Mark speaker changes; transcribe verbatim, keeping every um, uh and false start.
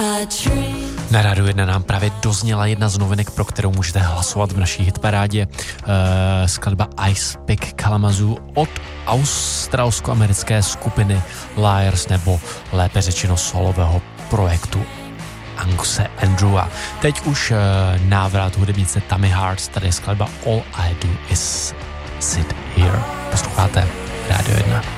Speaker 1: Na Rádiu jedna nám právě dozněla jedna z novinek, pro kterou můžete hlasovat v naší hitparádě. E, skladba Ice Pick Kalamazoo od australsko-americké skupiny Liars, nebo lépe řečeno solového projektu Anguse Andrewa. Teď už e, návrat hudebnice Tammy Hart, tady je skladba All I Do Is Sit Here. Posloucháte Rádio jedna.